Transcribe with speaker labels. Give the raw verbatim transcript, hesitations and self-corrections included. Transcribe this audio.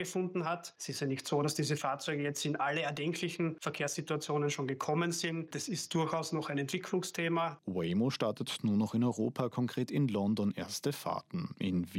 Speaker 1: gefunden hat. Es ist ja nicht so, dass diese Fahrzeuge jetzt in alle erdenklichen Verkehrssituationen schon gekommen sind. Das ist durchaus noch ein Entwicklungsthema.
Speaker 2: Waymo startet nur noch in Europa, konkret in London, erste Fahrten. In